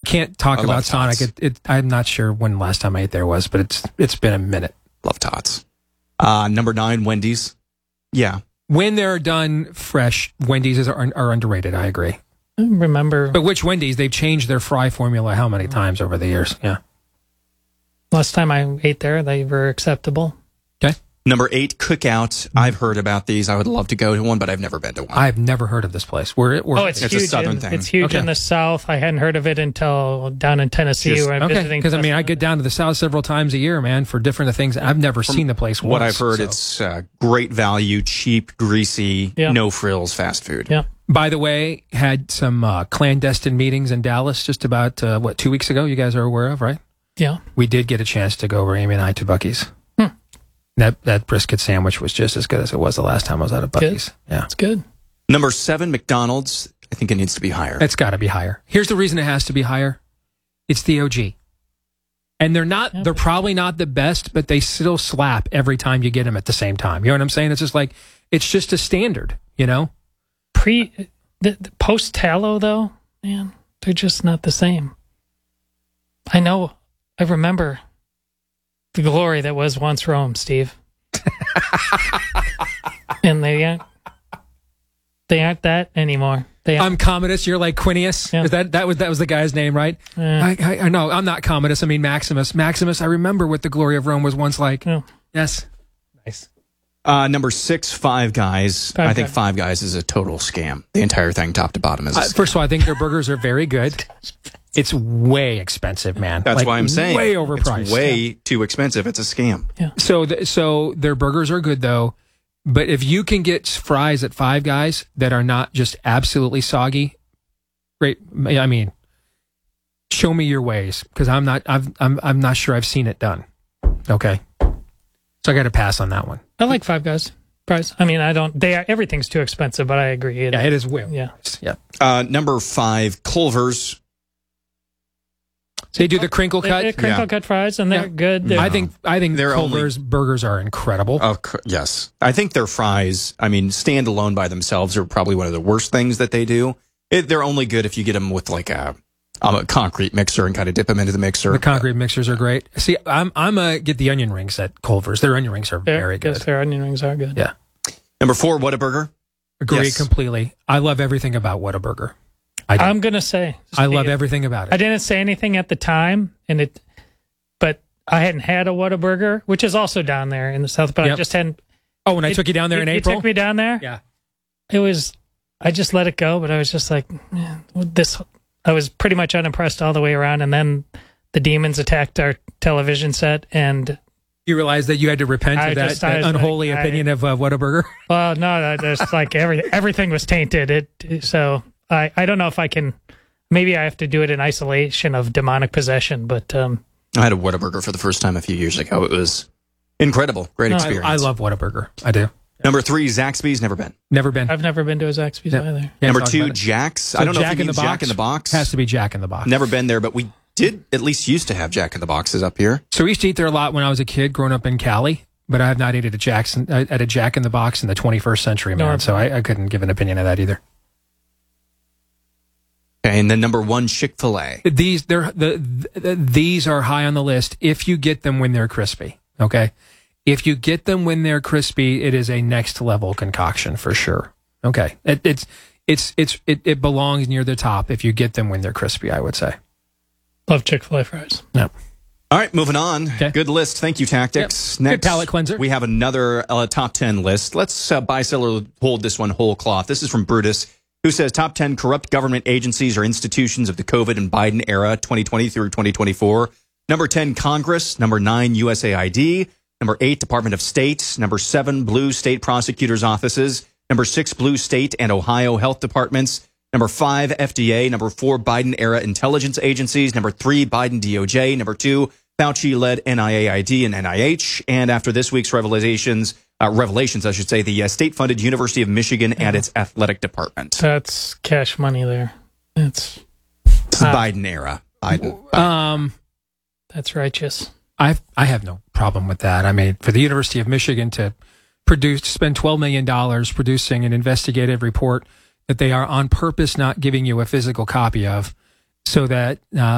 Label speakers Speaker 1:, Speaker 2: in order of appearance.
Speaker 1: can't talk about Sonic. I'm not sure when the last time I ate there was, but it's been a minute.
Speaker 2: Love tots. Number 9, Wendy's. Yeah.
Speaker 1: When they're done fresh, Wendy's are underrated. I agree.
Speaker 3: I remember.
Speaker 1: But which Wendy's? They've changed their fry formula how many times over the years? Yeah.
Speaker 3: Last time I ate there, they were acceptable.
Speaker 1: Okay.
Speaker 2: Number 8, Cookout. I've heard about these. I would love to go to one, but I've never been to one.
Speaker 1: I've never heard of this place.
Speaker 3: It's
Speaker 2: huge.
Speaker 3: A
Speaker 2: southern thing.
Speaker 3: It's huge in the South. I hadn't heard of it until down in Tennessee where I'm visiting.
Speaker 1: Because I get down to the South several times a year, man, for different things. I've never seen the place once.
Speaker 2: What I've heard, it's great value, cheap, greasy, no frills fast food.
Speaker 3: Yeah.
Speaker 1: By the way, had some clandestine meetings in Dallas just about, 2 weeks ago, you guys are aware of, right?
Speaker 3: Yeah.
Speaker 1: We did get a chance to go over, Amy and I, to Buc-ee's. That brisket sandwich was just as good as it was the last time I was out of Buc-ee's.
Speaker 3: Good.
Speaker 1: Yeah.
Speaker 3: It's good.
Speaker 2: Number 7, McDonald's. I think it needs to be higher.
Speaker 1: It's got to be higher. Here's the reason it has to be higher. It's the OG. And they're probably not the best, but they still slap every time you get them at the same time. You know what I'm saying? It's just like, it's just a standard, you know?
Speaker 3: The post-tallow, though, man, they're just not the same. I remember the glory that was once Rome, Steve. And they aren't that anymore. I'm
Speaker 1: Commodus, you're like Quinius.
Speaker 3: Yeah.
Speaker 1: That was the guy's name, right? I know, I'm not Commodus, I mean Maximus. Maximus, I remember what the glory of Rome was once like.
Speaker 3: Yeah.
Speaker 1: Yes. Nice.
Speaker 2: Number 6, Five Guys. I think Five Guys is a total scam. The entire thing, top to bottom, is a scam.
Speaker 1: First of all, I think their burgers are very good. It's way expensive, man.
Speaker 2: That's why I'm saying
Speaker 1: way overpriced.
Speaker 2: It's way too expensive. It's a scam.
Speaker 3: Yeah.
Speaker 1: So their burgers are good though, but if you can get fries at Five Guys that are not just absolutely soggy, great. I mean, show me your ways, because I'm not sure I've seen it done. Okay, so I got to pass on that one.
Speaker 3: I like Five Guys. Price. I mean, everything's too expensive, but I agree.
Speaker 1: It is.
Speaker 2: Yeah. Number 5, Culver's.
Speaker 1: So they do the crinkle cut,
Speaker 3: crinkle cut fries, and they're good.
Speaker 1: I think Culver's burgers are incredible.
Speaker 2: Yes, I think their fries, standalone by themselves, are probably one of the worst things that they do. They're only good if you get them with like a concrete mixer and kind of dip them into the mixer.
Speaker 1: The concrete mixers are great. See, I'm get the onion rings at Culver's. Their onion rings are very good.
Speaker 3: Yes, their onion rings are good.
Speaker 1: Yeah.
Speaker 2: Number 4, Whataburger.
Speaker 1: Agree completely. I love everything about Whataburger.
Speaker 3: I'm going to say.
Speaker 1: I love everything about it.
Speaker 3: I didn't say anything at the time, but I hadn't had a Whataburger, which is also down there in the South, but I just hadn't.
Speaker 1: Oh, when I took you down there in April?
Speaker 3: You took me down there?
Speaker 1: Yeah.
Speaker 3: I just let it go, but I was just like, man, I was pretty much unimpressed all the way around, and then the demons attacked our television set, and
Speaker 1: you realized that you had to repent of that unholy opinion of Whataburger?
Speaker 3: Well, no, that's like everything was tainted. So I don't know if I can. Maybe I have to do it in isolation of demonic possession. But
Speaker 2: I had a Whataburger for the first time a few years ago. It was incredible, great experience.
Speaker 1: I love Whataburger. I do.
Speaker 2: Number 3, Zaxby's. Never been.
Speaker 1: Never been.
Speaker 3: I've never been to a Zaxby's either.
Speaker 2: Yeah, Number 2, Jack's.
Speaker 1: So
Speaker 2: I don't know
Speaker 1: Jack
Speaker 2: if it means Jack in the Box.
Speaker 1: Has to be Jack in the Box.
Speaker 2: Never been there, but we did at least used to have Jack in the Boxes up here.
Speaker 1: So we used to eat there a lot when I was a kid, growing up in Cali. But I have not eaten at a Jack in the Box in the 21st century, man. So I couldn't give an opinion of that either.
Speaker 2: Okay, and then number 1, Chick-fil-A.
Speaker 1: These are high on the list if you get them when they're crispy. Okay, if you get them when they're crispy, it is a next level concoction for sure. Okay, it belongs near the top if you get them when they're crispy, I would say.
Speaker 3: Love Chick-fil-A fries.
Speaker 1: Yeah.
Speaker 2: All right, moving on. Okay. Good list. Thank you, Tactics.
Speaker 1: Yep. Next, good palate cleanser.
Speaker 2: We have another top 10 list. Let's buy, sell, or hold this one whole cloth. This is from Brutus, who says top 10 corrupt government agencies or institutions of the COVID and Biden era, 2020 through 2024. Number 10, Congress. Number 9, USAID. Number 8, Department of State. Number 7, blue state prosecutors' offices. Number 6, blue state and Ohio health departments. Number 5, FDA. Number 4, Biden-era intelligence agencies. Number 3, Biden DOJ. Number 2, Fauci-led NIAID and NIH. And after this week's revelations, I should say, the state-funded University of Michigan and its athletic department.
Speaker 3: That's cash money there. It's
Speaker 2: Biden era. Biden.
Speaker 3: That's righteous.
Speaker 1: I have no problem with that. I mean, for the University of Michigan to spend $12 million producing an investigative report that they are on purpose not giving you a physical copy of, so that